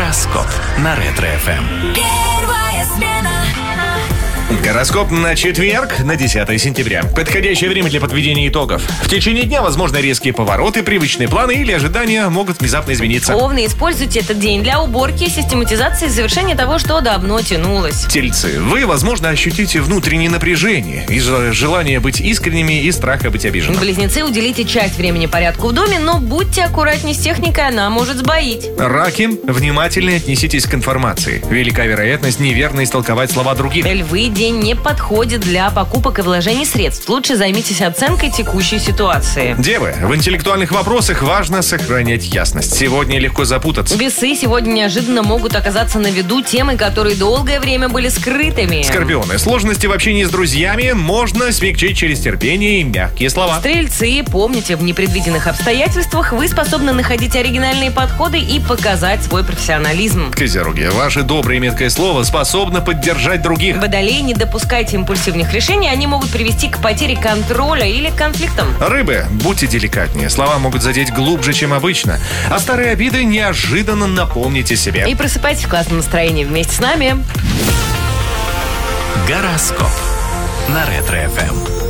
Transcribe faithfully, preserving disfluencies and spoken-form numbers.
Гороскоп на Ретро-эф эм. Первая смена. Гороскоп на четверг, на десятое сентября. Подходящее время для подведения итогов. В течение дня возможны резкие повороты, привычные планы или ожидания могут внезапно измениться. Овны, используйте этот день для уборки, систематизации и завершения того, что давно тянулось. Тельцы, вы, возможно, ощутите внутреннее напряжение из-за желания быть искренними и страха быть обиженным. Близнецы, уделите часть времени порядку в доме, но будьте аккуратнее с техникой, она может сбоить. Раки, внимательно отнеситесь к информации. Велика вероятность неверно истолковать слова других. Львы, день не подходит для покупок и вложений средств. Лучше займитесь оценкой текущей ситуации. Девы, в интеллектуальных вопросах важно сохранять ясность. Сегодня легко запутаться. Весы сегодня неожиданно могут оказаться на виду темы, которые долгое время были скрытыми. Скорпионы, сложности в общении с друзьями можно смягчить через терпение и мягкие слова. Стрельцы, помните, в непредвиденных обстоятельствах вы способны находить оригинальные подходы и показать свой профессионализм. Козероги, ваше доброе и меткое слово способно поддержать других. Водолеи, не допускайте импульсивных решений, они могут привести к потере контроля или к конфликтам. Рыбы, будьте деликатнее, слова могут задеть глубже, чем обычно, а старые обиды неожиданно напомните себе. И просыпайтесь в классном настроении вместе с нами. Гороскоп на Ретро-эф эм.